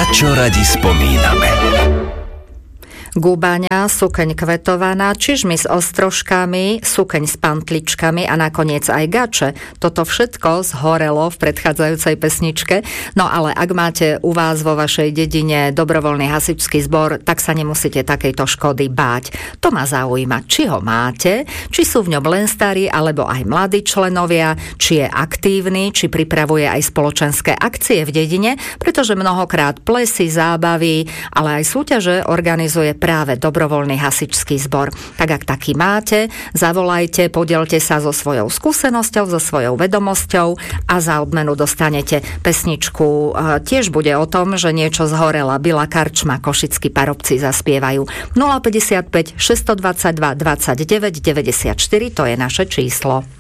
Na čo radi spomíname? Gubaňa, sukeň kvetovaná, čižmy s ostrožkami, sukeň s pantličkami a nakoniec aj gače. Toto všetko zhorelo v predchádzajúcej pesničke. No ale ak máte u vás vo vašej dedine dobrovoľný hasičský zbor, tak sa nemusíte takejto škody báť. To ma zaujíma, či ho máte, či sú v ňom len starí alebo aj mladí členovia, či je aktívny, či pripravuje aj spoločenské akcie v dedine, pretože mnohokrát plesy, zábavy, ale aj súťaže organizuje práve dobrovoľný hasičský zbor. Tak ak taký máte, zavolajte, podielte sa so svojou skúsenosťou, so svojou vedomosťou a za odmenu dostanete pesničku. Tiež bude o tom, že niečo zhorela. Bila Karčma, košickí parobci zaspievajú. 055 622 29 94, to je naše číslo.